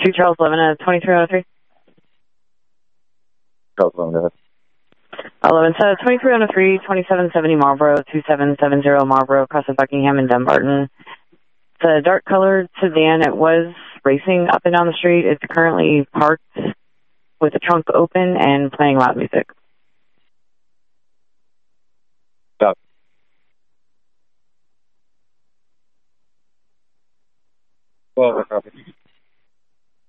2 Charles 11, 2303. Charles 11, go ahead. 11, so 2303, 2770 Marlboro, 2770 Marlboro, across the Buckingham and Dumbarton. It's a dark-colored sedan. It was racing up and down the street. It's currently parked with the trunk open and playing loud music.